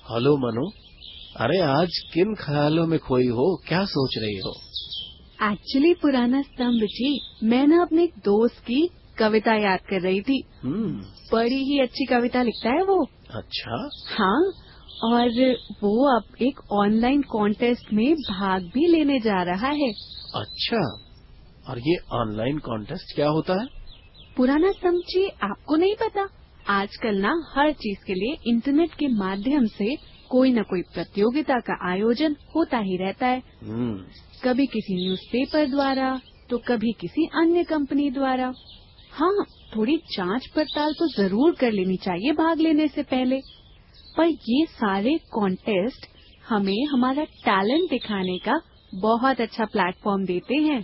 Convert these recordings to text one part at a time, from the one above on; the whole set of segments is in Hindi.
हेलो मनु। अरे आज किन ख्यालों में खोई हो, क्या सोच रही हो? एक्चुअली पुराना स्तंभ जी, मैं ना अपने एक दोस्त की कविता याद कर रही थी। बड़ी ही अच्छी कविता लिखता है वो। अच्छा। हाँ, और वो अब एक ऑनलाइन कॉन्टेस्ट में भाग भी लेने जा रहा है। अच्छा, और ये ऑनलाइन कॉन्टेस्ट क्या होता है? पुराना स्तंभ जी, आपको नहीं पता? आजकल ना हर चीज के लिए इंटरनेट के माध्यम से कोई न कोई प्रतियोगिता का आयोजन होता ही रहता है। कभी किसी न्यूज़पेपर द्वारा, तो कभी किसी अन्य कंपनी द्वारा। हाँ, थोड़ी जांच पड़ताल तो जरूर कर लेनी चाहिए भाग लेने से पहले। पर ये सारे कॉन्टेस्ट हमें हमारा टैलेंट दिखाने का बहुत अच्छा प्लेटफॉर्म देते हैं।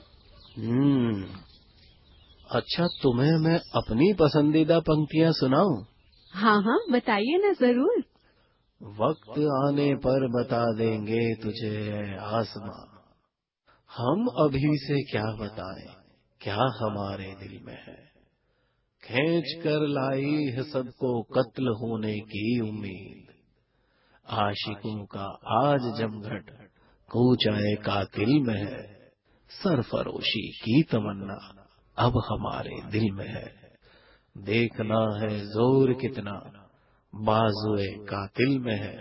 अच्छा, तुम्हें मैं अपनी पसंदीदा पंक्तियां सुनाऊं? हाँ हाँ, बताइए ना जरूर। वक्त आने पर बता देंगे तुझे ऐ आसमां, हम अभी से क्या बताएं, क्या हमारे दिल में है। खींच कर लाई है सबको कत्ल होने की उम्मीद, आशिकों का आज जमघट कूचाए कातिल में है। सरफरोशी की तमन्ना अब हमारे दिल में है, देखना है जोर कितना बाजुए कातिल में है।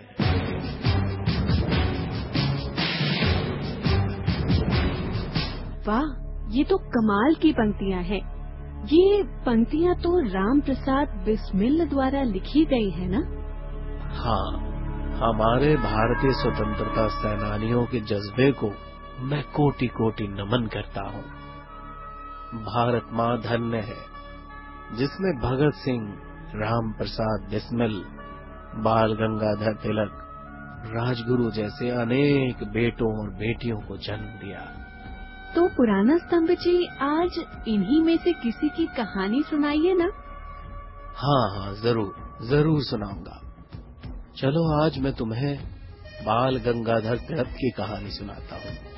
वाह, ये तो कमाल की पंक्तियां हैं। ये पंक्तियां तो राम प्रसाद बिस्मिल द्वारा लिखी गई है ना? हाँ, हमारे भारतीय स्वतंत्रता सेनानियों के जज्बे को मैं कोटि कोटि नमन करता हूँ। भारत माँ धन्य है जिसमें भगत सिंह, राम प्रसाद बिस्मिल, बाल गंगाधर तिलक, राजगुरु जैसे अनेक बेटों और बेटियों को जन्म दिया। तो पुराना स्तंभ जी, आज इन्हीं में से किसी की कहानी सुनाइए ना। हाँ हाँ, जरूर जरूर सुनाऊंगा। चलो आज मैं तुम्हें बाल गंगाधर तिलक की कहानी सुनाता हूँ।